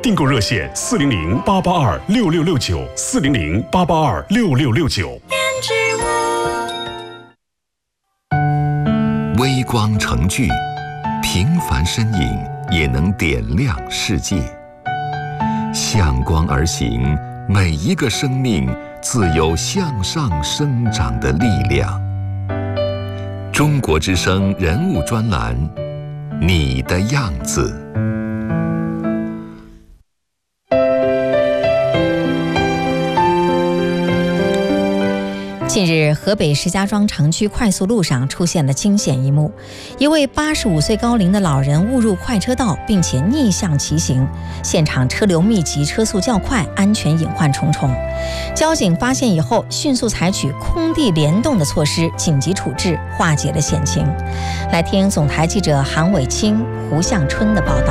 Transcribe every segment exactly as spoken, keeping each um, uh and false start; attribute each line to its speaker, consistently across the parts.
Speaker 1: 订购热线四零零八八二六六六九四零零八八二六六六九。
Speaker 2: 微光成炬，平凡身影也能点亮世界。向光而行，每一个生命自有向上生长的力量。中国之声人物专栏，你的样子。
Speaker 3: 近日，河北石家庄城区快速路上出现了惊险一幕：一位八十五岁高龄的老人误入快车道，并且逆向骑行，现场车流密集，车速较快，安全隐患重重。交警发现以后，迅速采取空地联动的措施，紧急处置，化解了险情。来听总台记者韩伟清、胡向春的报道。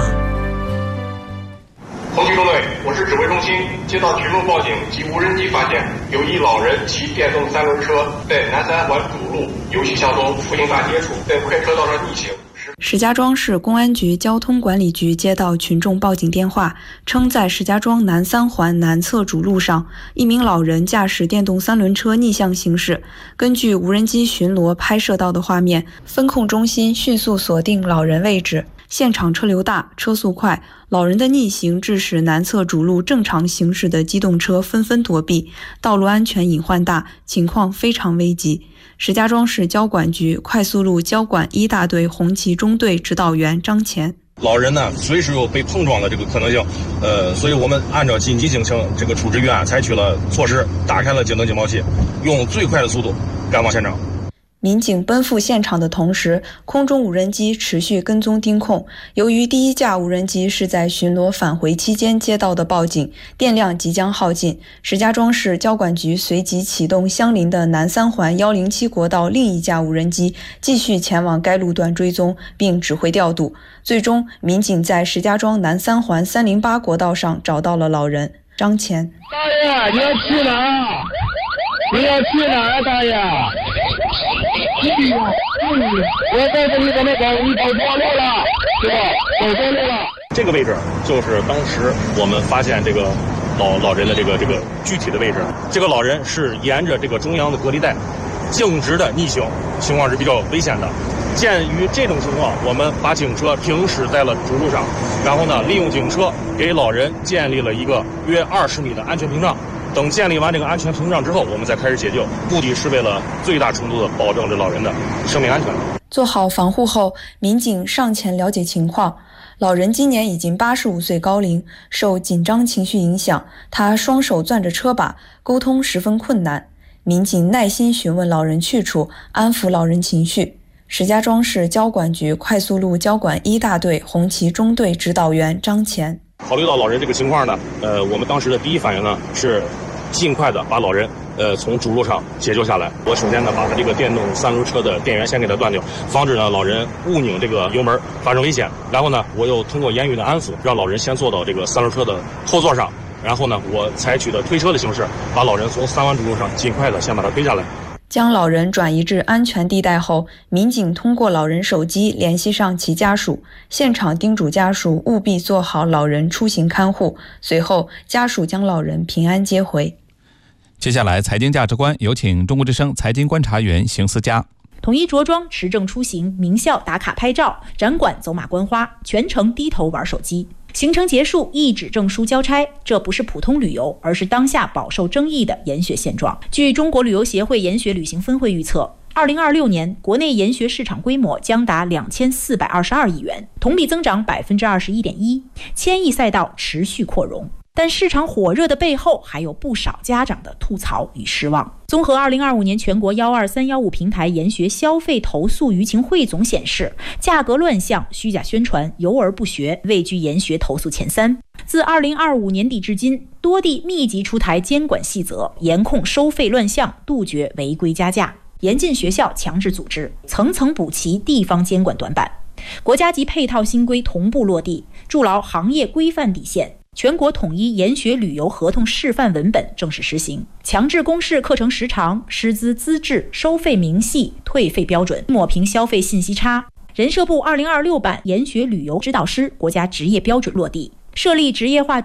Speaker 4: 红旗中队，我是指挥中心，接到群众报警及无人机发现，有一老人骑电动三轮车在南三环主路由西向东复兴大街处，在快车道上逆行。
Speaker 5: 石家庄市公安局交通管理局接到群众报警电话，称在石家庄南三环南侧主路上，一名老人驾驶电动三轮车逆向行驶。根据无人机巡逻拍摄到的画面，分控中心迅速锁定老人位置。现场车流大，车速快，老人的逆行致使南侧主路正常行驶的机动车纷纷躲避，道路安全隐患大，情况非常危急。石家庄市交管局快速路交管一大队红旗中队指导员张乾：
Speaker 6: 老人呢，随时有被碰撞的这个可能性，呃，所以我们按照紧急情形这个处置预案，采取了措施，打开了警灯警报器，用最快的速度赶往现场。
Speaker 5: 民警奔赴现场的同时，空中无人机持续跟踪盯控。由于第一架无人机是在巡逻返回期间接到的报警，电量即将耗尽，石家庄市交管局随即启动相邻的南三环一零七国道另一架无人机，继续前往该路段追踪，并指挥调度。最终，民警在石家庄南三环三零八国道上找到了老人张乾。
Speaker 7: 大爷，你要去哪儿？你要去哪儿，大爷？我告诉你怎么走，你走错路了，是吧？走错路了。
Speaker 6: 这个位置就是当时我们发现这个老老人的这个这个具体的位置。这个老人是沿着这个中央的隔离带径直的逆行，情况是比较危险的。鉴于这种情况，我们把警车停驶在了主路上，然后呢，利用警车给老人建立了一个约二十米的安全屏障。等建立完这个安全屏障之后，我们再开始解救，目的是为了最大程度的保证这老人的生命安全。
Speaker 5: 做好防护后，民警上前了解情况。老人今年已经八十五岁高龄，受紧张情绪影响，他双手攥着车把，沟通十分困难。民警耐心询问老人去处，安抚老人情绪。石家庄市交管局快速路交管一大队红旗中队指导员张乾：
Speaker 6: 考虑到老人这个情况呢，呃，我们当时的第一反应呢是尽快的把老人呃从主路上解救下来。我首先呢把他这个电动三轮车的电源先给他断掉，防止呢老人误拧这个油门发生危险。然后呢，我又通过言语的安抚，让老人先坐到这个三轮车的后座上。然后呢，我采取的推车的形式，把老人从三环主路上尽快的先把他推下来。
Speaker 5: 将老人转移至安全地带后，民警通过老人手机联系上其家属，现场叮嘱家属务必做好老人出行看护。随后，家属将老人平安接回。
Speaker 8: 接下来，财经价值观有请中国之声财经观察员邢思佳。
Speaker 9: 统一着装，持证出行，名校打卡拍照，展馆走马观花，全程低头玩手机。行程结束，一纸证书交差，这不是普通旅游，而是当下饱受争议的研学现状。据中国旅游协会研学旅行分会预测，二零二六年国内研学市场规模将达两千四百二十二亿元，同比增长百分之二十一点一，千亿赛道持续扩容。但市场火热的背后，还有不少家长的吐槽与失望。综合二零二五年全国幺二三幺五平台研学消费投诉舆情汇总显示，价格乱象、虚假宣传、游而不学位居研学投诉前三。自二零二五年底至今，多地密集出台监管细则，严控收费乱象，杜绝违规加价，严禁学校强制组织，层层补齐地方监管短板。国家级配套新规同步落地，筑牢行业规范底线。全国统一研学旅游合同示范文本正式实行，强制公示课程时长、师资资质、收费明细、退费标准，抹平消费信息差。人社部二零二六版研学旅游指导师国家职业标准落地，设立职业化